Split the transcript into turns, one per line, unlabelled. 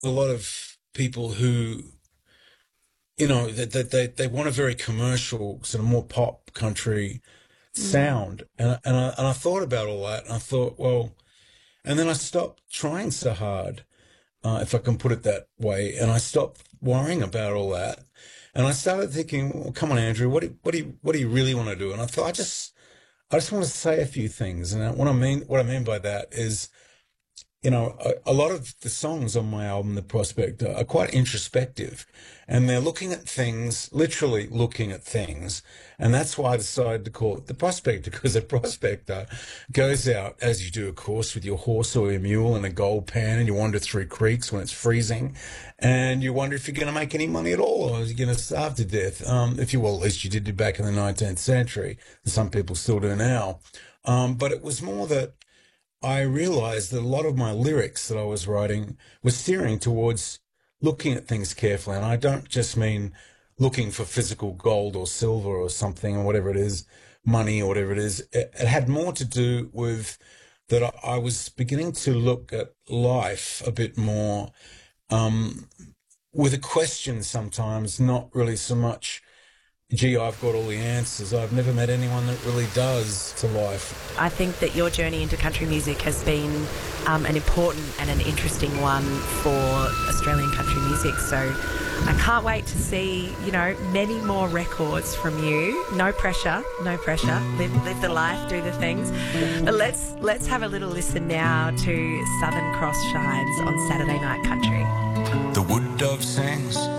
a lot of people who, they want a very commercial, sort of more pop country
Mm.
sound. And I thought about all that and I thought, well, and then I stopped trying so hard, if I can put it that way. And I stopped worrying about all that. And I started thinking, well, come on, Andrew, what do you really want to do? And I thought, I just want to say a few things. And what I mean by that is, a lot of the songs on my album, The Prospector, are quite introspective and they're looking at things, literally looking at things. And that's why I decided to call it The Prospector, because a prospector goes out, as you do, of course, with your horse or your mule and a gold pan, and you wander through creeks when it's freezing and you wonder if you're going to make any money at all or you're going to starve to death. If you, well, at least you did back in the 19th century, and some people still do now. But it was more that I realized that a lot of my lyrics that I was writing were steering towards looking at things carefully. And I don't just mean looking for physical gold or silver or something or whatever it is, money or whatever it is. It had more to do with that I was beginning to look at life a bit more, um, with a question sometimes, not really so much, gee, I've got all the answers. I've never met anyone that really does to life.
I think that your journey into country music has been an important and an interesting one for Australian country music. So I can't wait to see, many more records from you. No pressure, no pressure. Live the life, do the things. But let's have a little listen now to Southern Cross Shines on Saturday Night Country.
The wood dove sings